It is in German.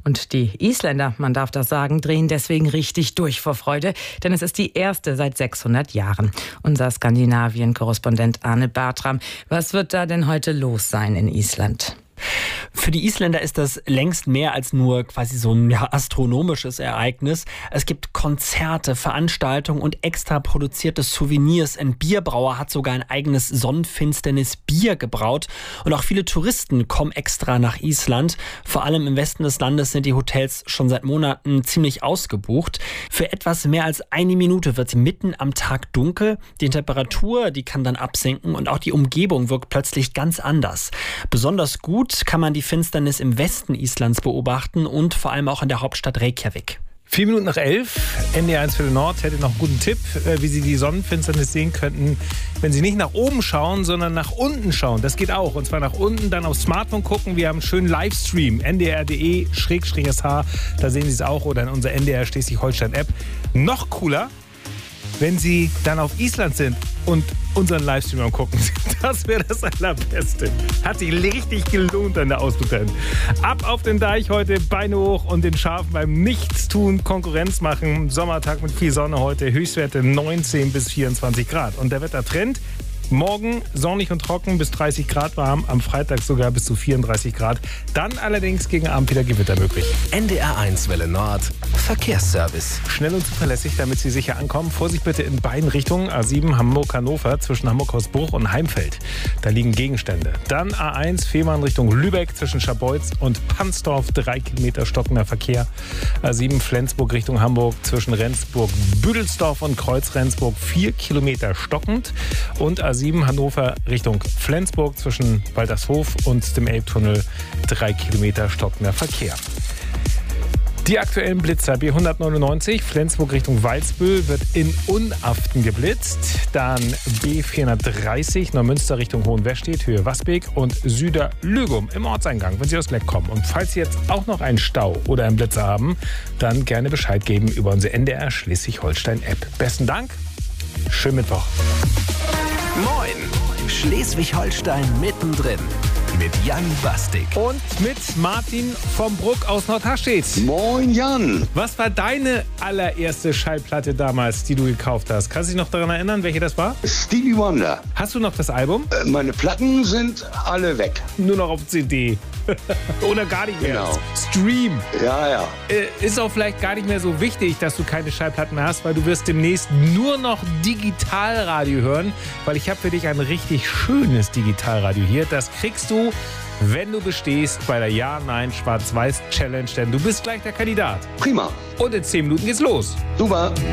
Und die Isländer, man darf das sagen, drehen deswegen richtig durch vor Freude, denn es ist die erste seit 600 Jahren. Unser Skandinavien-Korrespondent Arne Bartram, was wird da denn heute los sein in Island? Für die Isländer ist das längst mehr als nur quasi so ein astronomisches Ereignis. Es gibt Konzerte, Veranstaltungen und extra produzierte Souvenirs. Ein Bierbrauer hat sogar ein eigenes Sonnenfinsternis-Bier gebraut. Und auch viele Touristen kommen extra nach Island. Vor allem im Westen des Landes sind die Hotels schon seit Monaten ziemlich ausgebucht. Für etwas mehr als eine Minute wird mitten am Tag dunkel. Die Temperatur, die kann dann absinken und auch die Umgebung wirkt plötzlich ganz anders. Besonders gut kann man die Finsternis im Westen Islands beobachten und vor allem auch in der Hauptstadt Reykjavik. 4 Minuten nach 11, NDR 1 für den Nord hätte noch einen guten Tipp, wie Sie die Sonnenfinsternis sehen könnten, wenn Sie nicht nach oben schauen, sondern nach unten schauen. Das geht auch. Und zwar nach unten, dann aufs Smartphone gucken. Wir haben einen schönen Livestream, ndr.de/sh. Da sehen Sie es auch. Oder in unserer NDR Schleswig-Holstein-App. Noch cooler, wenn Sie dann auf Island sind und unseren Livestream am Gucken sind. Das wäre das Allerbeste. Hat sich richtig gelohnt an der Ausflug dahin. Ab auf den Deich heute, Beine hoch und den Schafen beim Nichtstun Konkurrenz machen. Sommertag mit viel Sonne heute, Höchstwerte 19 bis 24 Grad. Und der Wettertrend: morgen sonnig und trocken, bis 30 Grad warm, am Freitag sogar bis zu 34 Grad. Dann allerdings gegen Abend wieder Gewitter möglich. NDR 1 Welle Nord, Verkehrsservice. Schnell und zuverlässig, damit Sie sicher ankommen. Vorsicht bitte in beiden Richtungen. A7 Hamburg-Hannover zwischen Hamburg-Hausbruch und Heimfeld. Da liegen Gegenstände. Dann A1 Fehmarn Richtung Lübeck zwischen Scharbeutz und Pansdorf. 3 Kilometer stockender Verkehr. A7 Flensburg Richtung Hamburg zwischen Rendsburg-Büdelsdorf und Kreuz-Rendsburg. 4 Kilometer stockend. Und A7 Hannover Richtung Flensburg zwischen Waltershof und dem Elbtunnel. 3 Kilometer stockender Verkehr. Die aktuellen Blitzer: B199 Flensburg Richtung Walsbüll wird in Unaften geblitzt. Dann B430 Neumünster Richtung Hohenwestedt, Höhe Wasbeek und Süderlügum im Ortseingang, wenn Sie aus Leck kommen. Und falls Sie jetzt auch noch einen Stau oder einen Blitzer haben, dann gerne Bescheid geben über unsere NDR Schleswig-Holstein-App. Besten Dank, schönen Mittwoch. Moin, Schleswig-Holstein mittendrin. Mit Jan Bastik. Und mit Martin vom Bruck aus Nordharstedt. Moin Jan. Was war deine allererste Schallplatte damals, die du gekauft hast? Kannst du dich noch daran erinnern, welche das war? Stevie Wonder. Hast du noch das Album? Meine Platten sind alle weg. Nur noch auf CD. Oder gar nicht mehr. Genau. Stream. Ja. Ist auch vielleicht gar nicht mehr so wichtig, dass du keine Schallplatten mehr hast, weil du wirst demnächst nur noch Digitalradio hören, weil ich habe für dich ein richtig schönes Digitalradio hier. Das kriegst du, wenn du bestehst bei der Ja-Nein-Schwarz-Weiß-Challenge, denn du bist gleich der Kandidat. Prima. Und in 10 Minuten geht's los. Super.